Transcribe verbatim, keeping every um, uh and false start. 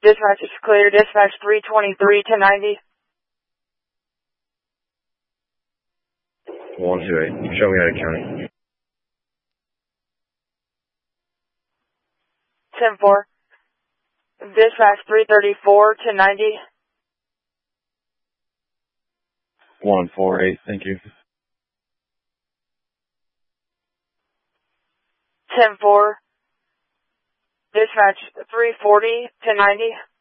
Dispatch is clear. Dispatch three twenty-three to ninety. one two eight. Show me out of county. ten four. Dispatch three thirty-four to ninety. one four eight. Thank you. ten four. Dispatch three forty to ninety.